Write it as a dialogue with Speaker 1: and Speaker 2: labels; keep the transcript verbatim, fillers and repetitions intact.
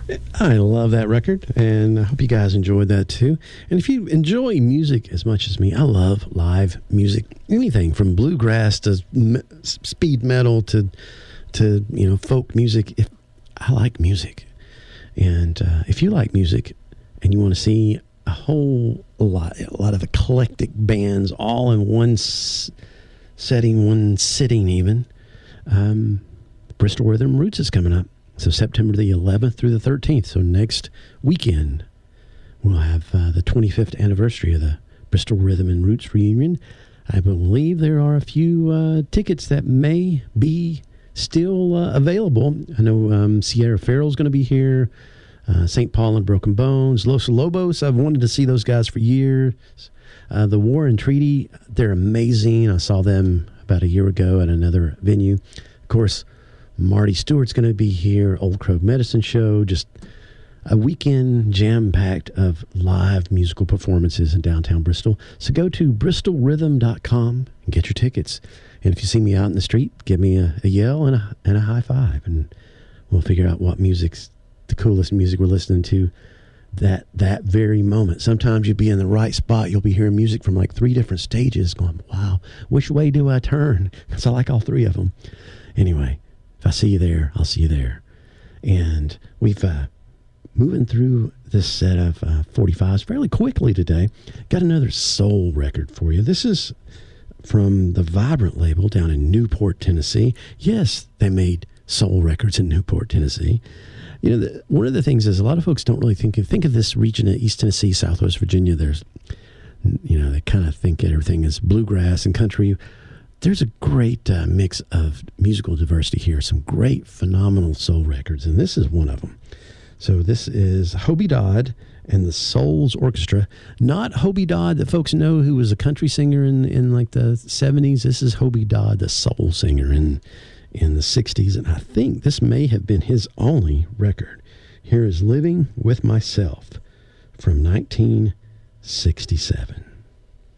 Speaker 1: I love that record, and I hope you guys enjoyed that too. And if you enjoy music as much as me, I love live music. Anything from bluegrass to me- speed metal to to you know folk music. If I like music, and uh, if you like music, and you want to see a whole lot, a lot of eclectic bands all in one s- setting, one sitting, even. Um, Bristol Rhythm Roots is coming up. So September the eleventh through the thirteenth. So next weekend, we'll have uh, the twenty-fifth anniversary of the Bristol Rhythm and Roots reunion. I believe there are a few uh, tickets that may be still uh, available. I know um, Sierra Farrell's going to be here. Uh, Saint Paul and Broken Bones. Los Lobos, I've wanted to see those guys for years. Uh, the War and Treaty, they're amazing. I saw them about a year ago at another venue. Of course, Marty Stewart's going to be here, Old Crow Medicine Show, just a weekend jam-packed of live musical performances in downtown Bristol. So go to bristol rhythm dot com and get your tickets. And if you see me out in the street, give me a, a yell and a, and a high five, and we'll figure out what music's the coolest music we're listening to that that very moment. Sometimes you'll be in the right spot. You'll be hearing music from like three different stages going, wow, which way do I turn? Because I like all three of them. Anyway, if I see you there, I'll see you there. And we've uh, moving through this set of uh, forty-fives fairly quickly today. Got another soul record for you. This is from the Vibrant label down in Newport, Tennessee. Yes, they made soul records in Newport, Tennessee. You know, the, one of the things is a lot of folks don't really think of, think of this region of East Tennessee, Southwest Virginia. There's, you know, they kind of think everything is bluegrass and country. There's a great uh, mix of musical diversity here. Some great, phenomenal soul records, and this is one of them. So this is Hobie Dodd and the Souls Orchestra. Not Hobie Dodd that folks know, who was a country singer in, in like the seventies. This is Hobie Dodd, the soul singer in, in the sixties, and I think this may have been his only record. Here is Living with Myself from nineteen sixty-seven.